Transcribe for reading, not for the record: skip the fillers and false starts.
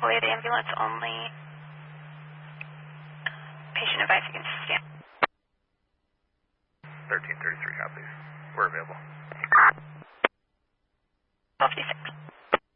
Wait, ambulance only. Patient advice against stand. 1333 copies. We're available. 1256.